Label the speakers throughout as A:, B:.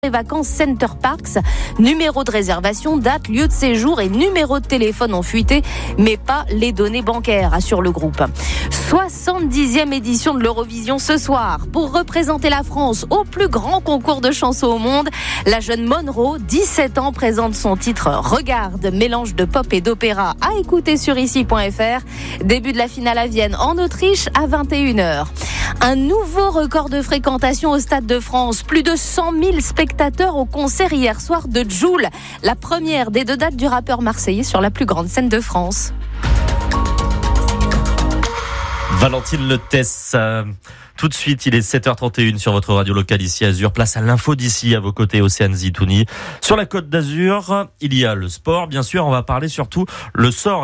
A: Les vacances Center Parcs, numéro de réservation, date, lieu de séjour et numéro de téléphone ont fuité, mais pas les données bancaires, assure le groupe. 70e édition de l'Eurovision ce soir. Pour représenter la France au plus grand concours de chansons au monde, la jeune Monroe, 17 ans, présente son titre Regarde, mélange de pop et d'opéra à écouter sur ici.fr. Début de la finale à Vienne, en Autriche, à 21h. Un nouveau record de fréquentation au Stade de France. Plus de 100 000 spectateurs au concert hier soir de Jul, la première des deux dates du rappeur marseillais sur la plus grande scène de France.
B: Valentine Lettès. Tout de suite, il est 7h31 sur votre radio locale ici Azur. Place à l'info d'ici, à vos côtés, Océane Zitouni. Sur la côte d'Azur, il y a le sport. Bien sûr, on va parler surtout le sort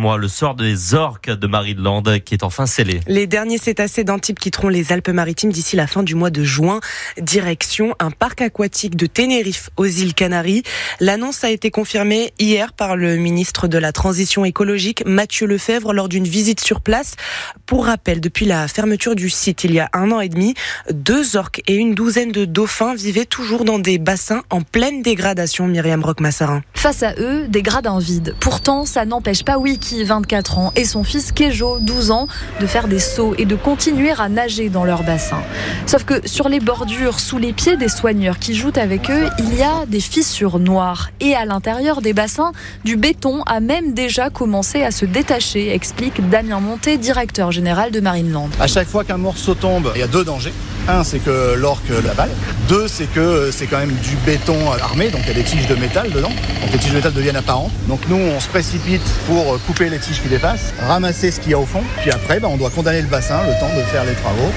B: des orques de Marineland qui est enfin scellé.
C: Les derniers cétacés d'Antibes quitteront les Alpes-Maritimes d'ici la fin du mois de juin. Direction un parc aquatique de Tenerife aux îles Canaries. L'annonce a été confirmée hier par le ministre de la Transition écologique, Mathieu Lefèvre, lors d'une visite sur place. Pour rappel, depuis la fermeture du site, il y a 1 an et demi, 2 orques et une douzaine de dauphins vivaient toujours dans des bassins en pleine dégradation. Myriam Roch-Massarin.
D: Face à eux, des gradins vides. Pourtant, ça n'empêche pas Wiki, 24 ans, et son fils Kejo, 12 ans, de faire des sauts et de continuer à nager dans leur bassin. Sauf que sur les bordures, sous les pieds des soigneurs qui jouent avec eux, il y a des fissures noires. Et à l'intérieur des bassins, du béton a même déjà commencé à se détacher, explique Damien Monté, directeur général de Marineland.
E: À chaque fois qu'un morceau tombe, il y a 2 dangers. 1, c'est que l'orque l'avale. 2, c'est que c'est quand même du béton armé, donc il y a des tiges de métal dedans. Donc les tiges de métal deviennent apparentes. Donc nous, on se précipite pour couper les tiges qui dépassent, ramasser ce qu'il y a au fond, puis après, on doit condamner le bassin, le temps de faire les travaux.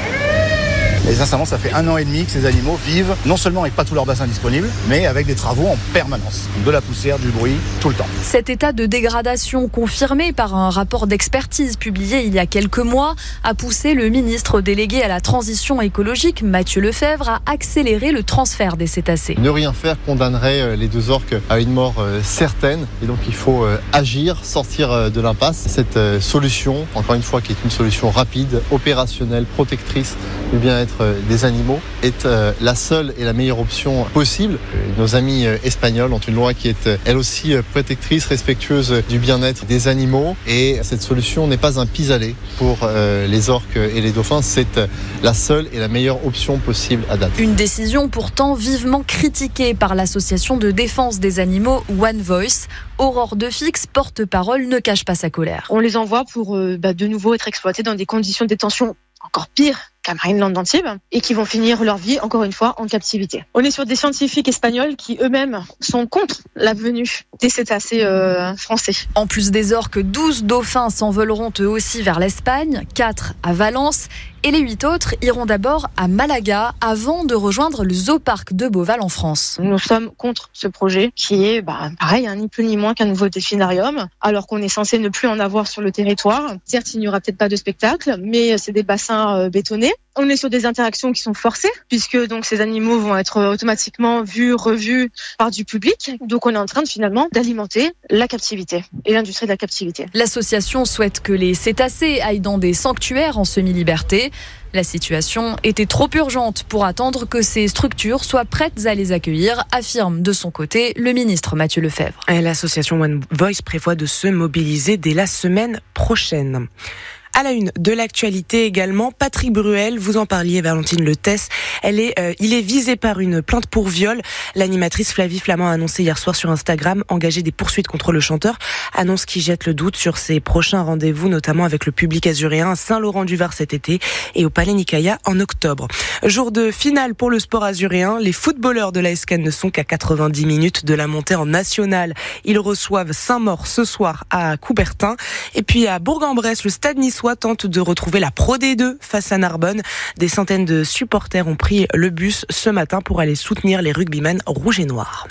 E: Et sincèrement, ça fait 1 an et demi que ces animaux vivent, non seulement avec pas tout leur bassin disponible, mais avec des travaux en permanence. De la poussière, du bruit, tout le temps.
D: Cet état de dégradation confirmé par un rapport d'expertise publié il y a quelques mois a poussé le ministre délégué à la transition écologique, Mathieu Lefèvre, à accélérer le transfert des cétacés.
F: Ne rien faire condamnerait les 2 orques à une mort certaine. Et donc il faut agir, sortir de l'impasse. Cette solution, encore une fois, qui est une solution rapide, opérationnelle, protectrice du bien-être des animaux, est la seule et la meilleure option possible. Nos amis espagnols ont une loi qui est elle aussi protectrice, respectueuse du bien-être des animaux, et cette solution n'est pas un pis-aller pour les orques et les dauphins, c'est la seule et la meilleure option possible à date.
D: Une décision pourtant vivement critiquée par l'association de défense des animaux One Voice. Aurore Defix, porte-parole, ne cache pas sa colère.
G: On les envoie pour de nouveau être exploités dans des conditions de détention encore pires qu'à Marineland d'Antibes, et qui vont finir leur vie, encore une fois, en captivité. On est sur des scientifiques espagnols qui eux-mêmes sont contre la venue des cétacés français.
D: En plus des orques, 12 dauphins s'envoleront eux aussi vers l'Espagne, 4 à Valence, et les 8 autres iront d'abord à Malaga avant de rejoindre le zooparc de Beauval en France.
G: Nous sommes contre ce projet qui est, pareil, ni plus ni moins qu'un nouveau delphinarium, alors qu'on est censé ne plus en avoir sur le territoire. Certes, il n'y aura peut-être pas de spectacle, mais c'est des bassins bétonnés. On est sur des interactions qui sont forcées, puisque donc ces animaux vont être automatiquement vus, revus par du public. Donc on est en train finalement d'alimenter la captivité et l'industrie de la captivité.
D: L'association souhaite que les cétacés aillent dans des sanctuaires en semi-liberté. La situation était trop urgente pour attendre que ces structures soient prêtes à les accueillir, affirme de son côté le ministre Mathieu Lefèvre.
C: Et l'association One Voice prévoit de se mobiliser dès la semaine prochaine. À la une de l'actualité également, Patrick Bruel, vous en parliez, Valentine Lettès. Il est visé par une plainte pour viol. L'animatrice Flavie Flamand a annoncé hier soir sur Instagram engager des poursuites contre le chanteur. Annonce qui jette le doute sur ses prochains rendez-vous, notamment avec le public azuréen à Saint-Laurent-du-Var cet été et au Palais Nicaïa en octobre. Jour de finale pour le sport azuréen. Les footballeurs de l'ASK ne sont qu'à 90 minutes de la montée en nationale. Ils reçoivent Saint-Maur ce soir à Coubertin. Et puis à Bourg-en-Bresse, le stade niçois tente de retrouver la Pro D2 face à Narbonne. Des centaines de supporters ont pris le bus ce matin pour aller soutenir les rugbymen rouges et noirs.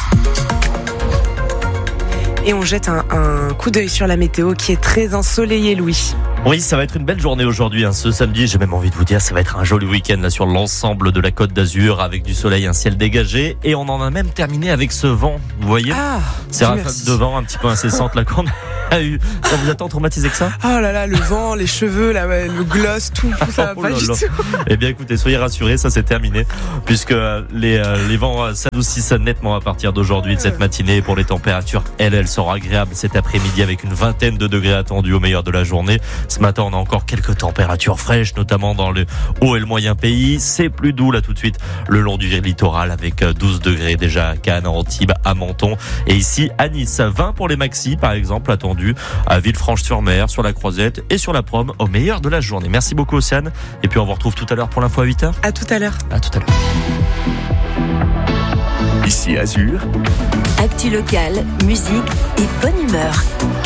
C: Et on jette un coup d'œil sur la météo qui est très ensoleillée, Louis.
B: Oui, ça va être une belle journée aujourd'hui, ce samedi. J'ai même envie de vous dire, ça va être un joli week-end là sur l'ensemble de la Côte d'Azur avec du soleil, un ciel dégagé. Et on en a même terminé avec ce vent, vous voyez. C'est rafale de vent un petit peu incessante là qu'on a. Ça vous a tant traumatisé que ça?
C: Oh là là, le vent, les cheveux, là, ouais, le gloss, tout ça va pas du tout.
B: Eh bien écoutez, soyez rassurés, ça c'est terminé, puisque les vents s'adoucissent nettement à partir d'aujourd'hui, de cette matinée. Pour les températures, elles seront agréables cet après-midi avec une vingtaine de degrés attendus au meilleur de la journée. Ce matin, on a encore quelques températures fraîches, notamment dans le haut et le moyen pays. C'est plus doux là tout de suite le long du littoral avec 12 degrés déjà à Cannes, à Antibes, à Menton et ici à Nice. 20 pour les maxis par exemple attendus à Villefranche-sur-Mer, sur la Croisette et sur la Prom au meilleur de la journée. Merci beaucoup Océane et puis on vous retrouve tout à l'heure pour l'info à 8h.
C: À tout à l'heure.
B: À tout à l'heure.
H: Ici Azur.
I: Actu locale, musique et bonne humeur.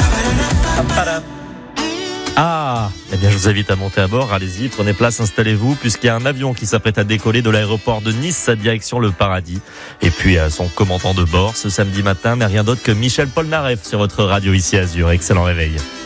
B: Ah, eh bien je vous invite à monter à bord, allez-y, prenez place, installez-vous, puisqu'il y a un avion qui s'apprête à décoller de l'aéroport de Nice à direction le paradis. Et puis son commandant de bord ce samedi matin n'est rien d'autre que Michel Polnareff sur votre radio ici Azur. Excellent réveil.